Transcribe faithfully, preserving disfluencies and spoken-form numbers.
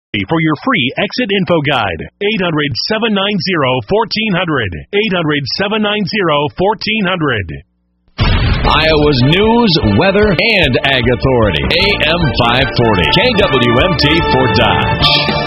for your free exit info guide. eight hundred, seven nine zero, one four zero zero. eight hundred, seven nine zero, one four zero zero. Iowa's news, weather, and ag authority. A M five forty. K W M T for Dodge.